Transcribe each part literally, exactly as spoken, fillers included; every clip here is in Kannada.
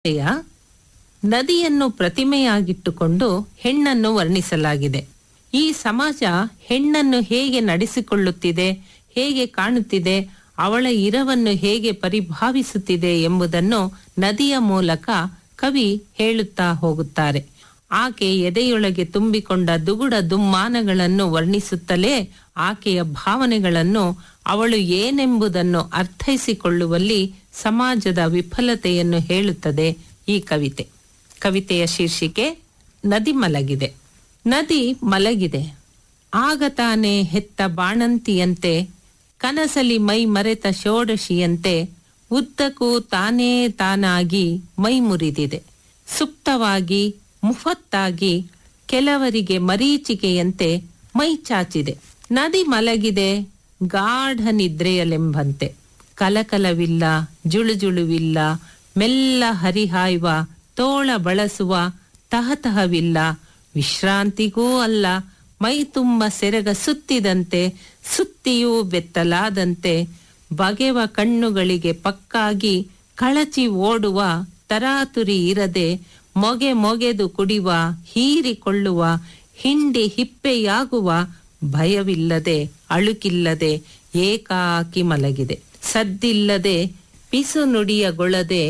ನದಿಯನ್ನು ಪ್ರತಿಮೆಯಾಗಿಟ್ಟುಕೊಂಡು ಹೆಣ್ಣನ್ನು ವರ್ಣಿಸಲಾಗಿದೆ. ಈ ಸಮಾಜ ಹೆಣ್ಣನ್ನು ಹೇಗೆ ನಡೆಸಿಕೊಳ್ಳುತ್ತಿದೆ, ಹೇಗೆ ಕಾಣುತ್ತಿದೆ, ಅವಳ ಇರವನ್ನು ಹೇಗೆ ಪರಿಭಾವಿಸುತ್ತಿದೆ ಎಂಬುದನ್ನು ನದಿಯ ಮೂಲಕ ಕವಿ ಹೇಳುತ್ತಾ ಹೋಗುತ್ತಾರೆ. ಆಕೆ ಎದೆಯೊಳಗೆ ತುಂಬಿಕೊಂಡ ದುಗುಡ ದುಮ್ಮಾನಗಳನ್ನು ವರ್ಣಿಸುತ್ತಲೇ ಆಕೆಯ ಭಾವನೆಗಳನ್ನು, ಅವಳು ಏನೆಂಬುದನ್ನು ಅರ್ಥೈಸಿಕೊಳ್ಳುವಲ್ಲಿ ಸಮಾಜದ ವಿಫಲತೆಯನ್ನು ಹೇಳುತ್ತದೆ ಈ ಕವಿತೆ. ಕವಿತೆಯ ಶೀರ್ಷಿಕೆ ನದಿ ಮಲಗಿದೆ. ನದಿ ಮಲಗಿದೆ, ಆಗ ತಾನೇ ಹೆತ್ತ ಬಾಣಂತಿಯಂತೆ, ಕನಸಲಿ ಮೈ ಮರೆತ ಷೋಡಶಿಯಂತೆ, ಉದ್ದಕ್ಕೂ ತಾನೇ ತಾನಾಗಿ ಮೈ ಮುರಿದಿದೆ. ಸುಪ್ತವಾಗಿ ಮುಫತ್ತಾಗಿ ಕೆಲವರಿಗೆ ಮರೀಚಿಕೆಯಂತೆ ಮೈ ಚಾಚಿದೆ. ನದಿ ಮಲಗಿದೆ ಗಾಢ ನಿದ್ರೆಯಲೆಂಬಂತೆ, ಕಲಕಲವಿಲ್ಲ, ಜುಳುಜುಳುವಿಲ್ಲ, ಮೆಲ್ಲ ಹರಿಹಾಯುವ ತೋಳ ಬಳಸುವ ತಹತಹವಿಲ್ಲ, ವಿಶ್ರಾಂತಿಗೂ ಅಲ್ಲ, ಮೈ ತುಂಬ ಸೆರಗ ಸುತ್ತಿದಂತೆ, ಸುತ್ತಿಯೂ ಬೆತ್ತಲಾದಂತೆ, ಬಗೆವ ಕಣ್ಣುಗಳಿಗೆ ಪಕ್ಕಾಗಿ ಕಳಚಿ ಓಡುವ ತರಾತುರಿ ಇರದೆ, ಮೊಗೆ ಮೊಗೆದು ಕುಡಿವ, ಹೀರಿಕೊಳ್ಳುವ, ಹಿಂಡಿ ಹಿಪ್ಪೆಯಾಗುವ, ಭಯವಿಲ್ಲದೆ ಅಳುಕಿಲ್ಲದೆ ಏಕಾಕಿ ಮಲಗಿದೆ. ಸದ್ದಿಲ್ಲದೆ ಪಿಸು ನುಡಿಯಗೊಳ್ಳದೆ,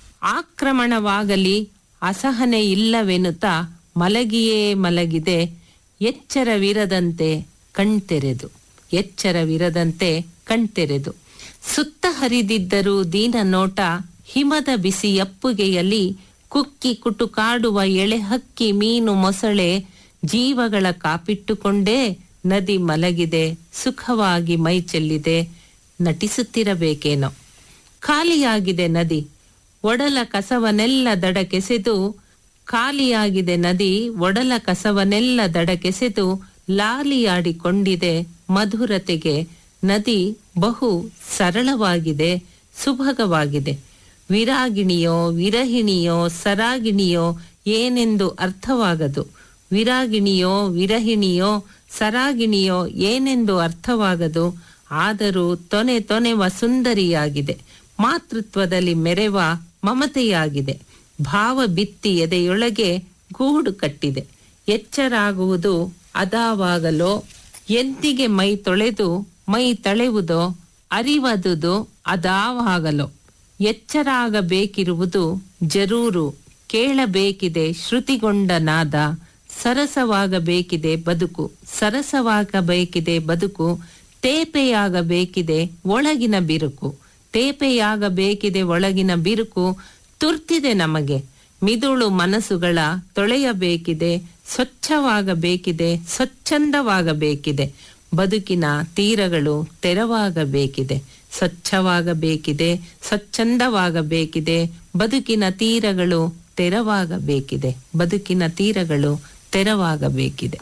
ಆಕ್ರಮಣವಾಗಲಿ ಅಸಹನೆ ಇಲ್ಲವೆನುತ್ತಾ ಮಲಗಿಯೇ ಮಲಗಿದೆ. ಎಚ್ಚರವಿರದಂತೆ ಕಣ್ತೆರೆದು, ಎಚ್ಚರವಿರದಂತೆ ಕಣ್ತೆರೆದು, ಸುತ್ತ ಹರಿದಿದ್ದರೂ ದೀನ ನೋಟ, ಹಿಮದ ಬಿಸಿ ಅಪ್ಪುಗೆಯಲ್ಲಿ ಕುಕ್ಕಿ ಕುಟುಕಾಡುವ ಎಳೆಹಕ್ಕಿ ಮೀನು ಮೊಸಳೆ ಜೀವಗಳ ಕಾಪಿಟ್ಟುಕೊಂಡೇ ನದಿ ಮಲಗಿದೆ, ಸುಖವಾಗಿ ಮೈ ಚೆಲ್ಲಿದೆ. ನಟಿಸುತ್ತಿರಬೇಕೇನೋ. ಖಾಲಿಯಾಗಿದೆ ನದಿ, ಒಡಲ ಕಸವನೆಲ್ಲ ದಡಕೆಸೆದು, ಖಾಲಿಯಾಗಿದೆ ನದಿ, ಒಡಲ ಕಸವನೆಲ್ಲ ದಡಕೆಸೆದು, ಲಾಲಿಯಾಡಿಕೊಂಡಿದೆ ಮಧುರತೆಗೆ. ನದಿ ಬಹು ಸರಳವಾಗಿದೆ, ಸುಭಗವಾಗಿದೆ. ವಿರಾಗಿಣಿಯೋ ವಿರಹಿಣಿಯೋ ಸರಾಗಿಣಿಯೋ ಏನೆಂದು ಅರ್ಥವಾಗದು. ವಿರಾಗಿಣಿಯೋ ವಿರಹಿಣಿಯೋ ಸರಾಗಿಣಿಯೋ ಏನೆಂದು ಅರ್ಥವಾಗದು. ಆದರೂ ತೊನೆ ತೊನೆವ ಸುಂದರಿಯಾಗಿದೆ, ಮಾತೃತ್ವದಲ್ಲಿ ಮೆರೆವ ಮಮತೆಯಾಗಿದೆ. ಭಾವ ಬಿತ್ತಿ ಎದೆಯೊಳಗೆ ಗೂಡು ಕಟ್ಟಿದೆ. ಎಚ್ಚರಾಗುವುದು ಅದಾವಾಗಲೋ, ಎಂದಿಗೆ ಮೈ ತೊಳೆದು ಮೈ ತಳೆವುದೋ, ಅರಿವದುದು ಅದಾವಾಗಲೋ. ಎಚ್ಚರಾಗಬೇಕಿರುವುದು ಜರೂರು, ಕೇಳಬೇಕಿದೆ ಶ್ರುತಿಗೊಂಡ ನಾದ. ಸರಸವಾಗಬೇಕಿದೆ ಬದುಕು, ಸರಸವಾಗಬೇಕಿದೆ ಬದುಕು. ತೇಪೆಯಾಗಬೇಕಿದೆ ಒಳಗಿನ ಬಿರುಕು, ತೇಪೆಯಾಗಬೇಕಿದೆ ಒಳಗಿನ ಬಿರುಕು. ತುರ್ತಿದೆ ನಮಗೆ ಮಿದುಳು ಮನಸ್ಸುಗಳ ತೊಳೆಯಬೇಕಿದೆ, ಸ್ವಚ್ಛವಾಗಬೇಕಿದೆ, ಸ್ವಚ್ಛಂದವಾಗಬೇಕಿದೆ. ಬದುಕಿನ ತೀರಗಳು ತೆರವಾಗಬೇಕಿದೆ, ಸ್ವಚ್ಛವಾಗಬೇಕಿದೆ, ಸ್ವಚ್ಛಂದವಾಗಬೇಕಿದೆ. ಬದುಕಿನ ತೀರಗಳು ತೆರವಾಗಬೇಕಿದೆ, ಬದುಕಿನ ತೀರಗಳು ತೆರವಾಗಬೇಕಿದೆ.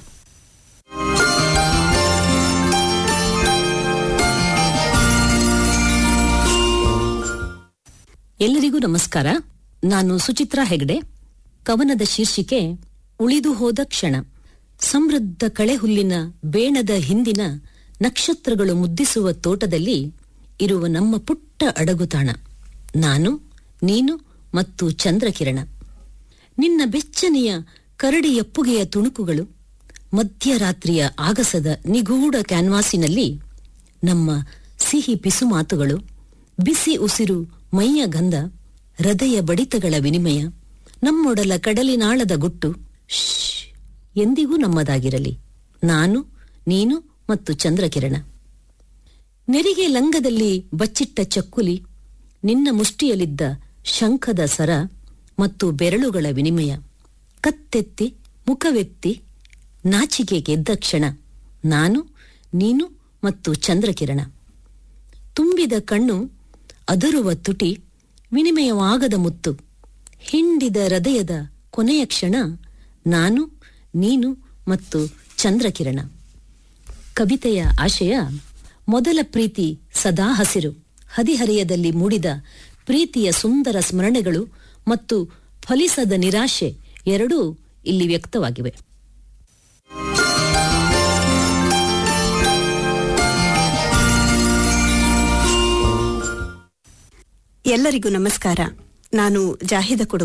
ಎಲ್ಲರಿಗೂ ನಮಸ್ಕಾರ. ನಾನು ಸುಚಿತ್ರಾ ಹೆಗ್ಡೆ. ಕವನದ ಶೀರ್ಷಿಕೆ ಉಳಿದು ಹೋದ ಕ್ಷಣ. ಸಮೃದ್ಧ ಕಳೆಹುಲ್ಲಿನ ಬೇಣದ ಹಿಂದಿನ ನಕ್ಷತ್ರಗಳು ಮುದ್ದಿಸುವ ತೋಟದಲ್ಲಿ ಇರುವ ನಮ್ಮ ಪುಟ್ಟ ಅಡಗುತಾಣ. ನಾನು, ನೀನು ಮತ್ತು ಚಂದ್ರಕಿರಣ. ನಿನ್ನ ಬೆಚ್ಚನೆಯ ಕರಡಿಯಪ್ಪುಗೆಯ ತುಣುಕುಗಳು, ಮಧ್ಯರಾತ್ರಿಯ ಆಗಸದ ನಿಗೂಢ ಕ್ಯಾನ್ವಾಸಿನಲ್ಲಿ ನಮ್ಮ ಸಿಹಿ ಪಿಸು ಮಾತುಗಳು, ಬಿಸಿ ಉಸಿರು, ಮೈಯ ಗಂಧ, ಹೃದಯ ಬಡಿತಗಳ ವಿನಿಮಯ, ನಮ್ಮೊಡಲ ಕಡಲಿನಾಳದ ಗುಟ್ಟು ಶ್ ಎಂದಿಗೂ ನಮ್ಮದಾಗಿರಲಿ. ನಾನು, ನೀನು ಮತ್ತು ಚಂದ್ರಕಿರಣ. ನೆರಿಗೆ ಲಂಗದಲ್ಲಿ ಬಚ್ಚಿಟ್ಟ ಚಕ್ಕುಲಿ, ನಿನ್ನ ಮುಷ್ಟಿಯಲ್ಲಿದ್ದ ಶಂಖದ ಸರ ಮತ್ತು ಬೆರಳುಗಳ ವಿನಿಮಯ, ಕತ್ತೆತ್ತಿ ಮುಖವೆತ್ತಿ ನಾಚಿಕೆ ಗೆದ್ದ ಕ್ಷಣ. ನಾನು, ನೀನು ಮತ್ತು ಚಂದ್ರಕಿರಣ. ತುಂಬಿದ ಕಣ್ಣು, ಅದರುವ ತುಟಿ, ವಿನಿಮಯವಾಗದ ಮುತ್ತು, ಹಿಂಡಿದ ಹೃದಯದ ಕೊನೆಯ ಕ್ಷಣ. ನಾನು, ನೀನು ಮತ್ತು ಚಂದ್ರಕಿರಣ. ಕವಿತೆಯ ಆಶಯ ಮೊದಲ ಪ್ರೀತಿ ಸದಾ ಹಸಿರು, ಹದಿಹರೆಯದಲ್ಲಿ ಮೂಡಿದ ಪ್ರೀತಿಯ ಸುಂದರ ಸ್ಮರಣೆಗಳು ಮತ್ತು ಫಲಿಸದ ನಿರಾಶೆ ಎರಡೂ ಇಲ್ಲಿ ವ್ಯಕ್ತವಾಗಿವೆ. ಎಲ್ಲರಿಗೂ ನಮಸ್ಕಾರ. ನಾನು ಜಾಹಿದ ಕೊಡಗು